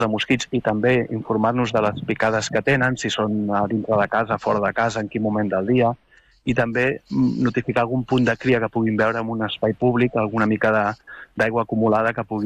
de mosquits i també informar-nos de les picades que tenen, si són a dintre de casa, fora de casa, en quin moment del dia, i també notificar algun punt de cria que puguin veure en un espai públic, alguna mica d'aigua acumulada que pugui